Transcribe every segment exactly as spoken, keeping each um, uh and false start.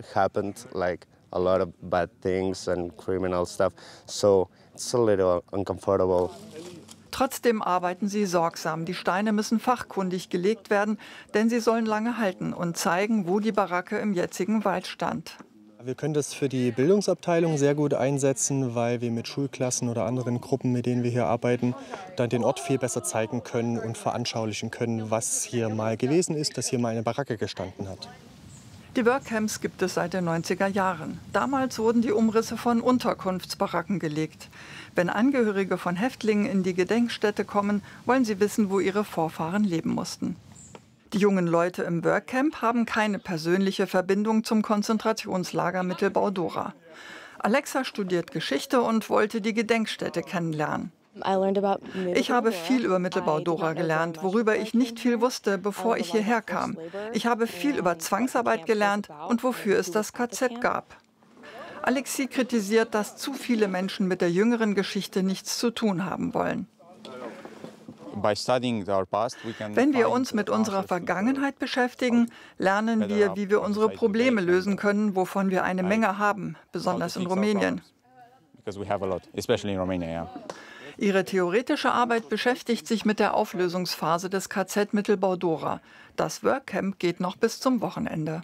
happened like a lot of bad things and criminal stuff. So it's a little uncomfortable. Trotzdem arbeiten sie sorgsam. Die Steine müssen fachkundig gelegt werden, denn sie sollen lange halten und zeigen, wo die Baracke im jetzigen Wald stand. Wir können das für die Bildungsabteilung sehr gut einsetzen, weil wir mit Schulklassen oder anderen Gruppen, mit denen wir hier arbeiten, dann den Ort viel besser zeigen können und veranschaulichen können, was hier mal gewesen ist, dass hier mal eine Baracke gestanden hat. Die Workcamps gibt es seit den neunziger Jahren. Damals wurden die Umrisse von Unterkunftsbaracken gelegt. Wenn Angehörige von Häftlingen in die Gedenkstätte kommen, wollen sie wissen, wo ihre Vorfahren leben mussten. Die jungen Leute im Workcamp haben keine persönliche Verbindung zum Konzentrationslager Mittelbau-Dora. Alexa studiert Geschichte und wollte die Gedenkstätte kennenlernen. Ich habe viel über Mittelbau-Dora gelernt, worüber ich nicht viel wusste, bevor ich hierher kam. Ich habe viel über Zwangsarbeit gelernt und wofür es das K Z gab. Alexi kritisiert, dass zu viele Menschen mit der jüngeren Geschichte nichts zu tun haben wollen. Wenn wir uns mit unserer Vergangenheit beschäftigen, lernen wir, wie wir unsere Probleme lösen können, wovon wir eine Menge haben, besonders in Rumänien. Ihre theoretische Arbeit beschäftigt sich mit der Auflösungsphase des K Z Mittelbau-Dora. Das Workcamp geht noch bis zum Wochenende.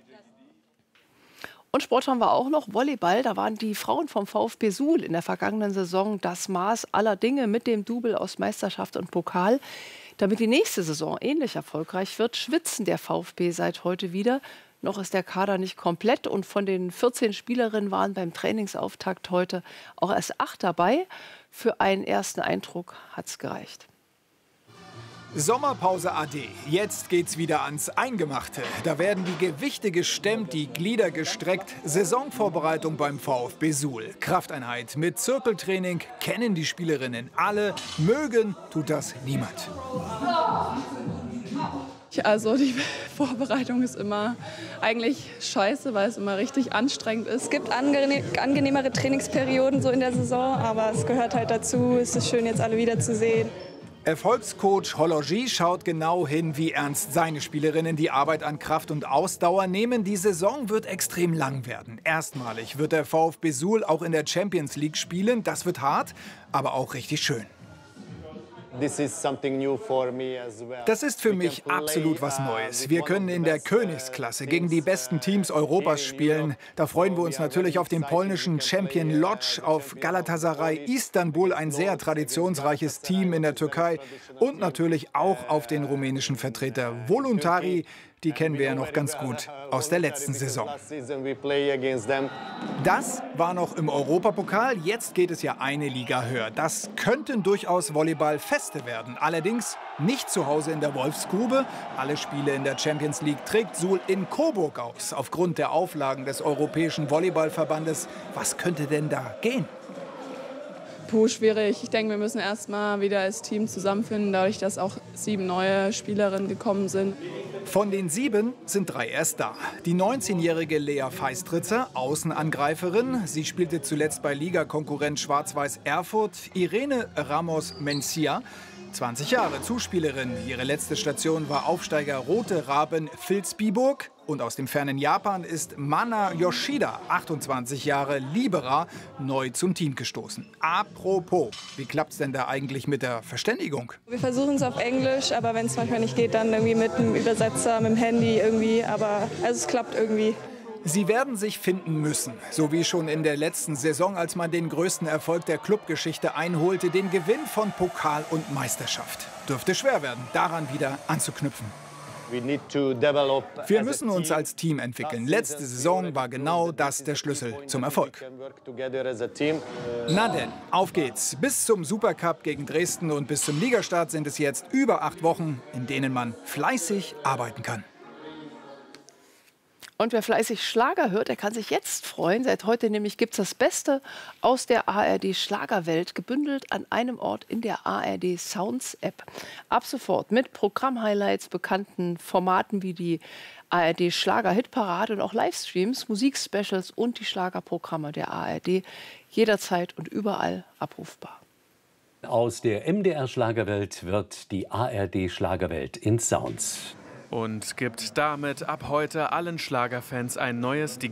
Und Sport haben wir auch noch, Volleyball. Da waren die Frauen vom VfB Suhl in der vergangenen Saison das Maß aller Dinge mit dem Double aus Meisterschaft und Pokal. Damit die nächste Saison ähnlich erfolgreich wird, schwitzen der VfB seit heute wieder. Noch ist der Kader nicht komplett und von den vierzehn Spielerinnen waren beim Trainingsauftakt heute auch erst acht dabei. Für einen ersten Eindruck hat es gereicht. Sommerpause ade. Jetzt geht's wieder ans Eingemachte. Da werden die Gewichte gestemmt, die Glieder gestreckt. Saisonvorbereitung beim VfB Suhl. Krafteinheit mit Zirkeltraining kennen die Spielerinnen alle. Mögen tut das niemand. Also die Vorbereitung ist immer eigentlich scheiße, weil es immer richtig anstrengend ist. Es gibt angenehm, angenehmere Trainingsperioden so in der Saison, aber es gehört halt dazu. Es ist schön, jetzt alle wiederzusehen. Erfolgscoach Hollogy schaut genau hin, wie ernst seine Spielerinnen die Arbeit an Kraft und Ausdauer nehmen. Die Saison wird extrem lang werden. Erstmalig wird der VfB Suhl auch in der Champions League spielen. Das wird hart, aber auch richtig schön. Das ist für mich absolut was Neues. Wir können in der Königsklasse gegen die besten Teams Europas spielen. Da freuen wir uns natürlich auf den polnischen Champion Lodz, auf Galatasaray Istanbul, ein sehr traditionsreiches Team in der Türkei und natürlich auch auf den rumänischen Vertreter Voluntari. Die kennen wir ja noch ganz gut aus der letzten Saison. Das war noch im Europapokal. Jetzt geht es ja eine Liga höher. Das könnten durchaus Volleyballfeste werden. Allerdings nicht zu Hause in der Wolfsgrube. Alle Spiele in der Champions League trägt Suhl in Coburg aus. Aufgrund der Auflagen des Europäischen Volleyballverbandes. Was könnte denn da gehen? Puh, schwierig. Ich denke, wir müssen erst mal wieder als Team zusammenfinden, dadurch, dass auch sieben neue Spielerinnen gekommen sind. Von den sieben sind drei erst da. Die neunzehnjährige Lea Feistritzer, Außenangreiferin. Sie spielte zuletzt bei Ligakonkurrent Schwarz-Weiß Erfurt. Irene Ramos-Mencia, zwanzig Jahre, Zuspielerin. Ihre letzte Station war Aufsteiger Rote Raben Vilsbiburg. Und aus dem fernen Japan ist Mana Yoshida, achtundzwanzig Jahre, Libera, neu zum Team gestoßen. Apropos, wie klappt's denn da eigentlich mit der Verständigung? Wir versuchen es auf Englisch, aber wenn es manchmal nicht geht, dann irgendwie mit einem Übersetzer, mit dem Handy irgendwie. Aber also es klappt irgendwie. Sie werden sich finden müssen, so wie schon in der letzten Saison, als man den größten Erfolg der Clubgeschichte einholte, den Gewinn von Pokal und Meisterschaft. Dürfte schwer werden, daran wieder anzuknüpfen. Wir müssen uns als Team entwickeln. Letzte Saison war genau das der Schlüssel zum Erfolg. Na denn, auf geht's. Bis zum Supercup gegen Dresden und bis zum Ligastart sind es jetzt über acht Wochen, in denen man fleißig arbeiten kann. Und wer fleißig Schlager hört, der kann sich jetzt freuen. Seit heute nämlich gibt es das Beste aus der A R D-Schlagerwelt, gebündelt an einem Ort in der A R D Sounds-App. Ab sofort mit Programm-Highlights, bekannten Formaten wie die A R D Schlager-Hitparade und auch Livestreams, Musikspecials und die Schlagerprogramme der A R D jederzeit und überall abrufbar. Aus der M D R-Schlagerwelt wird die A R D-Schlagerwelt in Sounds. Und gibt damit ab heute allen Schlagerfans ein neues digitales